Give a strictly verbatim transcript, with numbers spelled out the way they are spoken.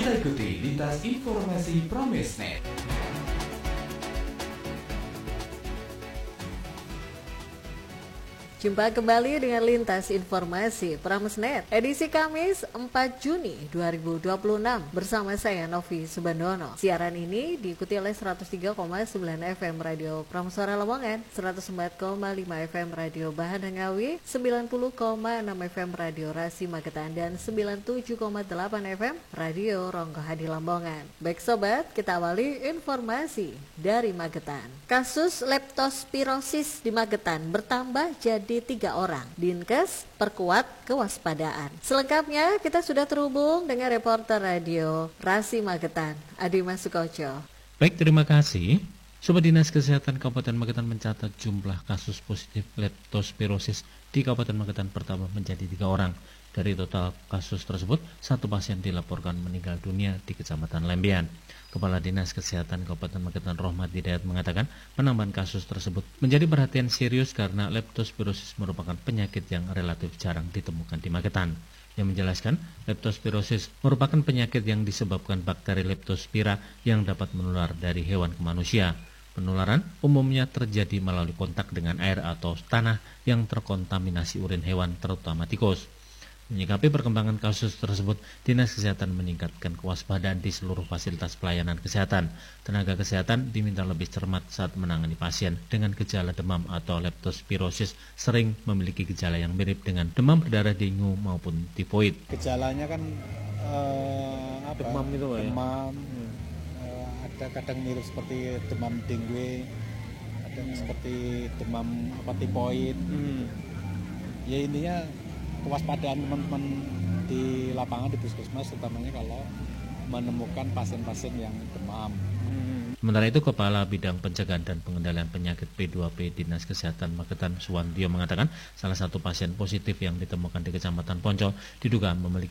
Kita ikuti lintas informasi Pramesnet. Jumpa kembali dengan Lintas Informasi Pramesnet edisi Kamis empat Juni dua ribu dua puluh enam bersama saya Novi Subandono. Siaran ini diikuti oleh seratus tiga koma sembilan F M Radio Prameswara Lamongan, seratus empat koma lima F M Radio Bahan Ngawi, sembilan puluh koma enam F M Radio Rasi Magetan, dan sembilan puluh tujuh koma delapan F M Radio Ronggohadi Lamongan. Baik sobat, kita awali informasi dari Magetan. Kasus leptospirosis di Magetan bertambah jadi di tiga orang. Dinkes perkuat kewaspadaan. Selengkapnya kita sudah terhubung dengan reporter radio Rasi Magetan, Adi Masukoco. Baik, terima kasih. Sobat Dinas Kesehatan Kabupaten Magetan mencatat jumlah kasus positif leptospirosis di Kabupaten Magetan bertambah menjadi tiga orang. Dari total kasus tersebut, satu pasien dilaporkan meninggal dunia di Kecamatan Lembean. Kepala Dinas Kesehatan Kabupaten Magetan Rohmat Hidayat mengatakan penambahan kasus tersebut menjadi perhatian serius karena leptospirosis merupakan penyakit yang relatif jarang ditemukan di Magetan. Yang menjelaskan, leptospirosis merupakan penyakit yang disebabkan bakteri leptospira yang dapat menular dari hewan ke manusia. Penularan umumnya terjadi melalui kontak dengan air atau tanah yang terkontaminasi urin hewan, terutama tikus. Menyikapi perkembangan kasus tersebut, Dinas Kesehatan meningkatkan kewaspadaan di seluruh fasilitas pelayanan kesehatan. Tenaga kesehatan diminta lebih cermat saat menangani pasien dengan gejala demam atau leptospirosis sering memiliki gejala yang mirip dengan demam berdarah, dengue maupun tifoid. Gejalanya kan uh, apa? Demam itu ya? Demam, hmm. uh, ada kadang mirip seperti demam dengue, ada hmm. seperti demam apa tifoid. Hmm. Ya intinya kewaspadaan teman-teman di lapangan, di puskesmas, utamanya kalau menemukan pasien-pasien yang demam. Sementara itu, Kepala Bidang Pencegahan dan Pengendalian Penyakit P dua P Dinas Kesehatan Magetan Suwandio mengatakan salah satu pasien positif yang ditemukan di Kecamatan Poncol diduga memiliki